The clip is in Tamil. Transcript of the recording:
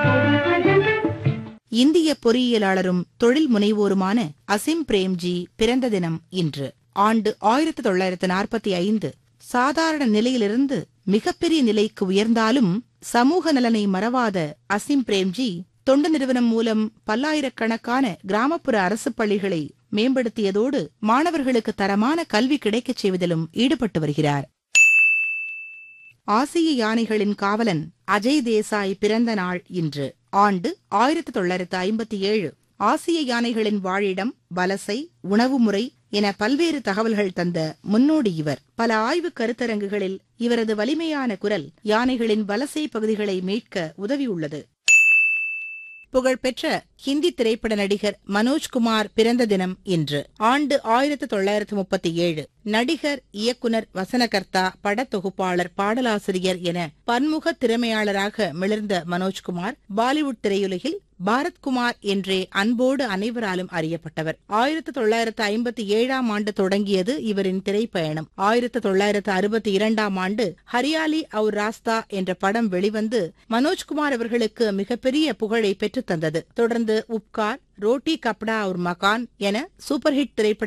இந்திய பொறியியலாளரும் தொழில் முனைவோருமான அசிம் பிரேம்ஜி பிறந்த தினம் இன்று. ஆண்டு 1945. சாதாரண நிலையிலிருந்து மிகப்பெரிய நிலைக்கு உயர்ந்தாலும் சமூக நலனை மறவாத அசிம் பிரேம்ஜி தொண்டு நிறுவனம் மூலம் பல்லாயிரக்கணக்கான கிராமப்புற அரசு பள்ளிகளை மேம்படுத்தியதோடு மாணவர்களுக்கு தரமான கல்வி கிடைக்கச் செய்வதிலும் ஈடுபட்டு வருகிறார். ஆசிய யானைகளின் காவலன் அஜய் தேசாய் பிறந்த நாள் இன்று. ஆண்டு 1957. ஆசிய யானைகளின் வாழிடம், வலசை, உணவு முறை என பல்வேறு தகவல்கள் தந்த முன்னோடி இவர். பல ஆய்வு கருத்தரங்குகளில் இவரது வலிமையான குரல் யானைகளின் வலசை பகுதிகளை மீட்க உதவியுள்ளது. புகழ்பெற்ற ஹிந்தி திரைப்பட நடிகர் மனோஜ்குமார் பிறந்த தினம் இன்று. ஆண்டு 1937. நடிகர், இயக்குனர், வசனகர்த்தா, படத்தொகுப்பாளர், பாடலாசிரியர் என பன்முக திறமையாளராக மிளர்ந்த மனோஜ்குமார் பாலிவுட் திரையுலகில் பாரத்குமார் என்றே அன்போடு அனைவராலும் அறியப்பட்டவர். 1957ஆம் ஆண்டு தொடங்கியது இவரின் திரைப்பயணம். 1962ஆம் ஆண்டு ஹரியாலி அவுர் ராஸ்தா என்ற படம் வெளிவந்து மனோஜ்குமார் அவர்களுக்கு மிகப்பெரிய புகழை பெற்றுத் தந்தது. தொடர்ந்து உப்கார், ரோட்டி கப்டா அவுர் மகான் என சூப்பர் ஹிட் திரைப்பட